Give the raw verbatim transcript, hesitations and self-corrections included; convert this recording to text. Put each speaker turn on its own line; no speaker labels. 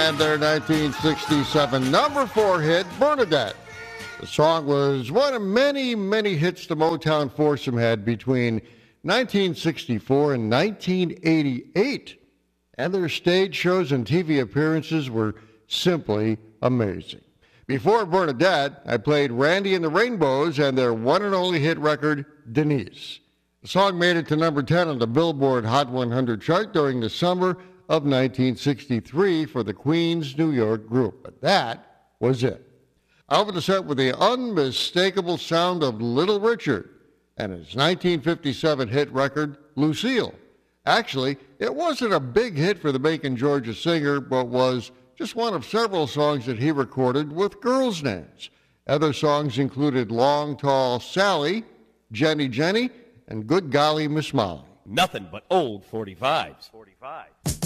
and their nineteen sixty-seven number four hit, Bernadette. The song was one of many, many hits the Motown foursome had between nineteen sixty-four and nineteen eighty-eight. And their stage shows and T V appearances were simply amazing. Before Bernadette, I played Randy and the Rainbows and their one and only hit record, Denise. The song made it to number ten on the Billboard Hot one hundred chart during the summer of nineteen sixty-three for the Queens, New York group. But that was it. I opened the set with the unmistakable sound of Little Richard and his nineteen fifty-seven hit record, Lucille. Actually, it wasn't a big hit for the Macon, Georgia singer, but was just one of several songs that he recorded with girls' names. Other songs included Long Tall Sally, Jenny Jenny, and Good Golly Miss Molly.
Nothing but old forty-fives.
forty-five.